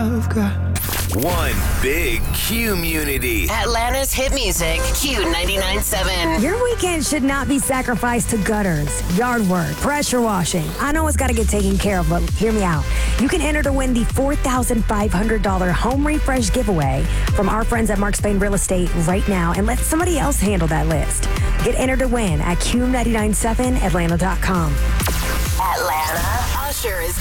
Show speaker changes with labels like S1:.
S1: I've got.
S2: One big community.
S3: Atlanta's hit music, Q99.7.
S4: Your weekend should not be sacrificed to gutters, yard work, pressure washing. I know it's got to get taken care of, but hear me out. You can enter to win the $4,500 home refresh giveaway from our friends at Mark Spain Real Estate right now, and let somebody else handle that list. Get entered to win at Q997Atlanta.com.
S3: Atlanta, Usher is